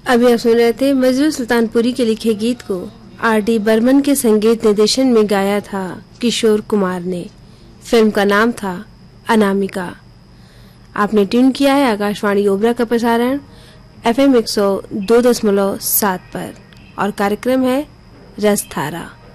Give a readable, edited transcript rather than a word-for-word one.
अभी आप सुन रहे थे मजरू सुल्तानपुरी के लिखे गीत को R.D. बर्मन के संगीत निर्देशन में गाया था किशोर कुमार ने। फिल्म का नाम था अनामिका। आपने ट्यून किया है आकाशवाणी ओबरा का प्रसारण FM 102.7 पर और कार्यक्रम है रसधारा।